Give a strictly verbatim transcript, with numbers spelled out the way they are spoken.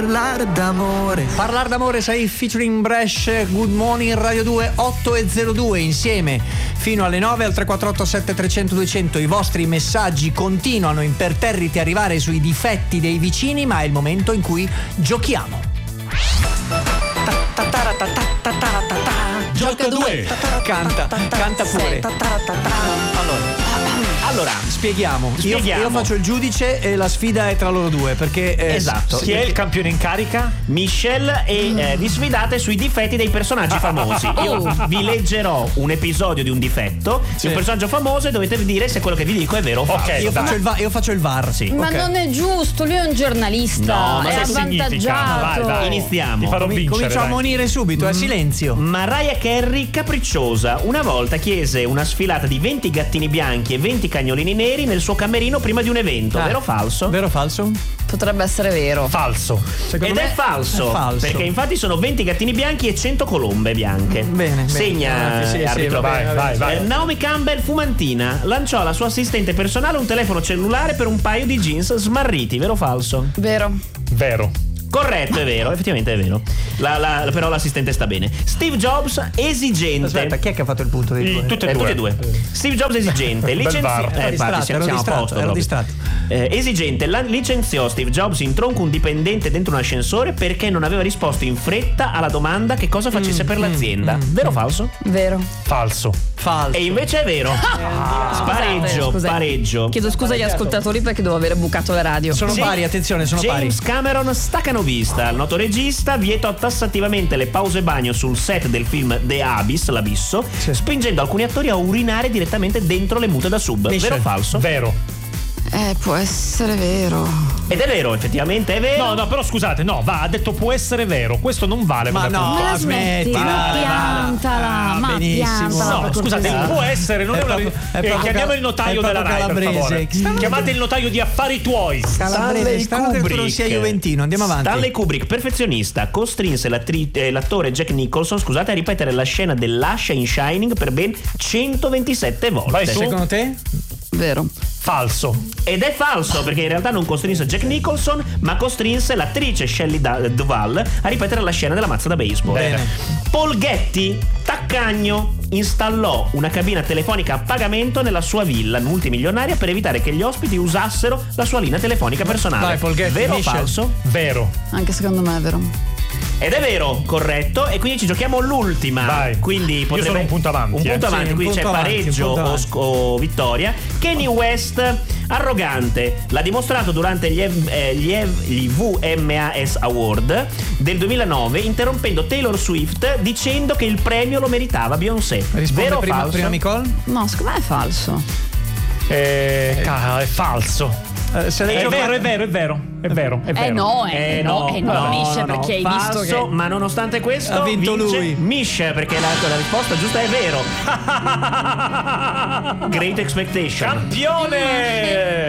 Parlare d'amore. Parlare d'amore, sei featuring Bresh. Good morning Radio due, otto e zero due, insieme fino alle nove al tre quattro otto sette trecento duecento. I vostri messaggi continuano imperterriti a arrivare sui difetti dei vicini, ma è il momento in cui giochiamo. Gioca due. Canta, canta pure. Allora, allora spieghiamo. Spieghiamo. Io, io faccio il giudice e la sfida è tra loro due, perché eh, esatto. Chi è il campione in carica? Michelle, e eh, vi sfidate sui difetti dei personaggi famosi. Io vi leggerò un episodio di un difetto Sì. di un personaggio famoso e dovete dire se quello che vi dico è vero o falso. Ok, io faccio, il va- io faccio il V A R. Sì. Ma Ok. non è giusto, lui è un giornalista, No, ma è che avvantaggiato. Vai, vai. Iniziamo. Ti farò Comi- vincere. Comincio a dai. ammonire subito, è silenzio. Mariah Carey, capricciosa, una volta chiese una sfilata di venti gattini bianchi e venti cagnolini neri nel suo camerino prima di un evento. Ah. Vero o falso? Vero o falso? Potrebbe essere vero. Falso. Secondo Ed me è falso, è falso. perché infatti sono venti gattini bianchi e cento colombe bianche. Bene, bene. Segna, Ah, sì, sì, arbitro. va Vai, bene, vai, va vai. Eh, Naomi Campbell, fumantina, lanciò alla sua assistente personale un telefono cellulare per un paio di jeans smarriti. Vero o falso? Vero. Vero. Corretto, è vero, effettivamente è vero. La, la, però l'assistente sta bene. Steve Jobs, esigente. Aspetta, chi è che ha fatto il punto dei I- due? tutte e Eh, due. tutti e due. Steve Jobs esigente, Bel licenziò. VAR. Ero Eh, infatti, distratto, siamo, ero siamo a distratto, posto. ero proprio. distratto. Eh, esigente, la licenziò Steve Jobs in tronco un dipendente dentro un ascensore perché non aveva risposto in fretta alla domanda che cosa facesse Mm, per l'azienda. Vero o falso? Vero. Falso. Falso. E invece è vero. Pareggio, Scusate. pareggio. Chiedo scusa agli ascoltatori perché devo aver bucato la radio. Sono Sì. pari, attenzione, sono pari. James Cameron staccanovista, il noto regista, vietò tassativamente le pause bagno sul set del film The Abyss, l'abisso, Sì. spingendo alcuni attori a urinare direttamente dentro le mute da sub. Michel. Vero o falso? Vero. Eh, può essere vero. Ed è vero, effettivamente è vero. No, no, però scusate, no, va, ha detto può essere vero. Questo non vale. Ma come no, punto. Ma la smetti, smetti, ma vale, piantala, vale. ma Ah, benissimo. piantala. No, per scusate, cortesia. può essere, non è, È una. proprio- è eh, proprio chiamiamo cal- il notaio è della proprio Rai, per calabrese. favore. Chiamate il notaio di affari tuoi. Calabrese, strano che tu non sia juventino, andiamo avanti. Stanley Kubrick, perfezionista, costrinse l'attri- eh, l'attore Jack Nicholson, scusate, a ripetere la scena dell'ascia in Shining per ben centoventisette volte. Vai su. Secondo te? Vero. Falso. Ed è falso, perché in realtà non costrinse Jack Nicholson, ma costrinse l'attrice Shelley Da- Duvall a ripetere la scena della mazza da baseball. Bene. Paul Getty, taccagno, installò una cabina telefonica a pagamento nella sua villa multimilionaria per evitare che gli ospiti usassero la sua linea telefonica personale. Vai, Paul Getty, vero o Michel. falso? Vero. Anche secondo me è vero. Ed è vero, corretto, e quindi ci giochiamo l'ultima. Vai. Quindi Io potrebbe... sono un punto avanti, Un punto eh. avanti, Sì, un quindi c'è punto avanti, pareggio un punto o, avanti. sc- o vittoria. Kanye West, arrogante, l'ha dimostrato durante gli, ev- eh, gli, ev- gli V M A S Award del duemilanove, interrompendo Taylor Swift dicendo che il premio lo meritava Beyoncé. Risponde Vero o prima, falso? prima Nicole? No, secondo me è falso. Eh, ca- è falso. Eh, se l'hai È giocato- vero, è vero, è vero. È vero, è vero. Eh no, eh, Eh no, eh no, no, Misce, no, no. perché hai Falso, visto che... ma nonostante questo Ha vinto vince lui. Misce, perché la, la risposta giusta è vero. Great Expectation. Campione!